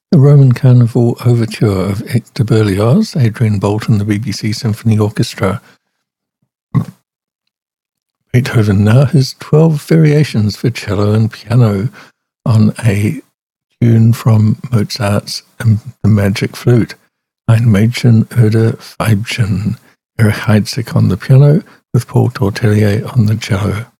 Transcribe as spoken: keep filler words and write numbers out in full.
The Roman Carnival Overture of Hector Berlioz, Adrian Boult and the B B C Symphony Orchestra. Beethoven now has twelve variations for cello and piano on a tune from Mozart's um, The Magic Flute. Ein Mädchen oder Weibchen. Erich Heidsieck on the piano with Paul Tortelier on the cello.